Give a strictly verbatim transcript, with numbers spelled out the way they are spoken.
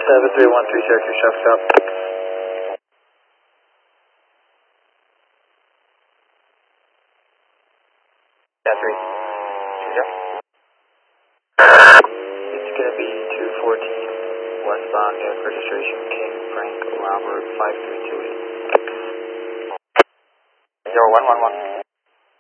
seven three one three, Syracuse, Chef Stop. Yeah, three. Yeah. It's going to be two fourteen westbound, New York registration, King Frank Robert five three two eight. zero one one one.